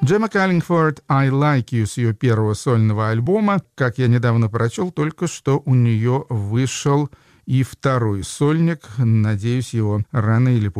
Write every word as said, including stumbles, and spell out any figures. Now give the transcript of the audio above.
Джемма Каллингфорд «I Like You» с ее первого сольного альбома. Как я недавно прочел, только что у нее вышел и второй сольник. Надеюсь, его рано или поздно